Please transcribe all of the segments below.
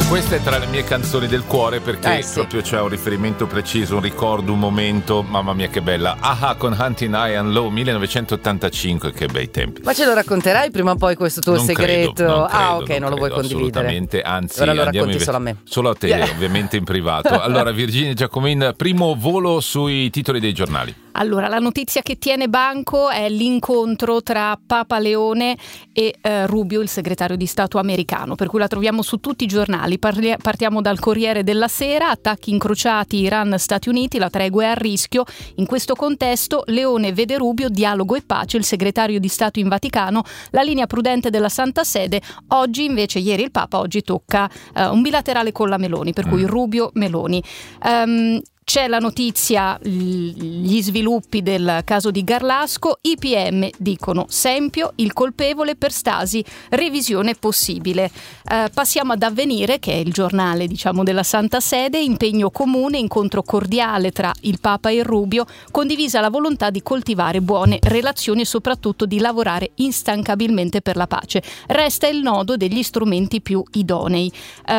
Questa è tra le mie canzoni del cuore perché sì. proprio c'è un riferimento preciso, un ricordo, un momento, mamma mia che bella. Aha con Hunting High and Low 1985, che bei tempi. Ma ce lo racconterai prima o poi questo tuo segreto? Non lo vuoi condividere? Assolutamente, anzi ora lo racconti solo a me. Solo a te, ovviamente in privato. Allora Virginia Giacomin, primo volo sui titoli dei giornali. Allora, la notizia che tiene banco è l'incontro tra Papa Leone e Rubio, il segretario di Stato americano, per cui la troviamo su tutti i giornali. Partiamo dal Corriere della Sera, attacchi incrociati Iran-Stati Uniti, la tregua è a rischio. In questo contesto Leone vede Rubio, dialogo e pace, il segretario di Stato in Vaticano, la linea prudente della Santa Sede. Oggi invece, ieri il Papa, oggi tocca un bilaterale con la Meloni, per cui Rubio-Meloni. C'è la notizia, gli sviluppi del caso di Garlasco, i PM dicono Sempio, il colpevole per Stasi, revisione possibile. Passiamo ad Avvenire, che è il giornale della Santa Sede, impegno comune, incontro cordiale tra il Papa e il Rubio, condivisa la volontà di coltivare buone relazioni e soprattutto di lavorare instancabilmente per la pace. Resta il nodo degli strumenti più idonei.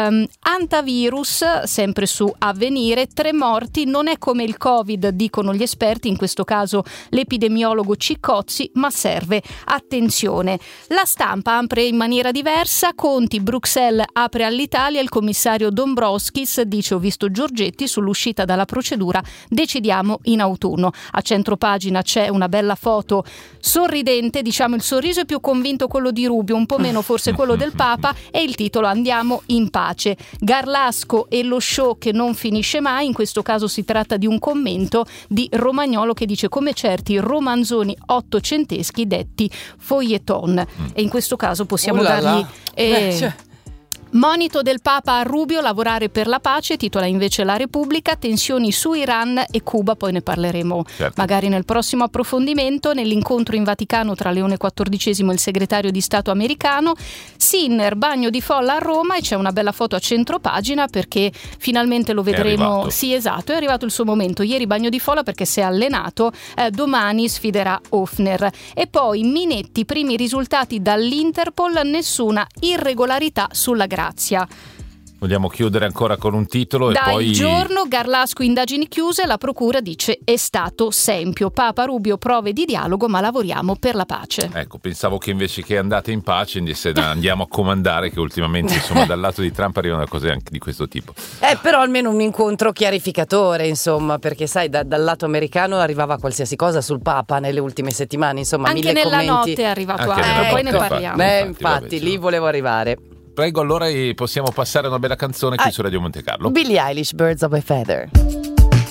Antivirus, sempre su Avvenire, 3 morti. Non è come il Covid, dicono gli esperti, in questo caso l'epidemiologo Ciccozzi, ma serve attenzione. La Stampa apre in maniera diversa, Conti, Bruxelles apre all'Italia, il commissario Dombrovskis dice ho visto Giorgetti, sull'uscita dalla procedura decidiamo in autunno. A centropagina c'è una bella foto sorridente, il sorriso è più convinto quello di Rubio, un po' meno forse quello del Papa, e il titolo Andiamo in pace. Garlasco e lo show che non finisce mai, in questo caso si tratta di un commento di Romagnolo che dice come certi romanzoni ottocenteschi detti feuilleton, e in questo caso possiamo dargli monito del Papa a Rubio, lavorare per la pace, titola invece La Repubblica, tensioni su Iran e Cuba, poi ne parleremo magari nel prossimo approfondimento. Nell'incontro in Vaticano tra Leone XIV e il segretario di Stato americano, Sinner, bagno di folla a Roma, e c'è una bella foto a centropagina perché finalmente lo vedremo. Sì, esatto, è arrivato il suo momento. Ieri bagno di folla perché si è allenato, domani sfiderà Hofner. E poi Minetti, primi risultati dall'Interpol, nessuna irregolarità sulla Grazia. Vogliamo chiudere ancora con un titolo e poi... Il Giorno, Garlasco, indagini chiuse, la procura dice è stato Sempio. Papa Rubio, prove di dialogo, ma lavoriamo per la pace. Ecco, pensavo che invece che andate in pace andiamo a comandare, che ultimamente dal lato di Trump arrivano cose anche di questo tipo. Però almeno un incontro chiarificatore, perché sai, dal lato americano arrivava qualsiasi cosa sul Papa nelle ultime settimane, anche 1000 nella commenti. notte è arrivato poi ne parliamo. Infatti lì volevo arrivare. Prego, allora possiamo passare a una bella canzone qui su Radio Monte Carlo. Billie Eilish, Birds of a Feather.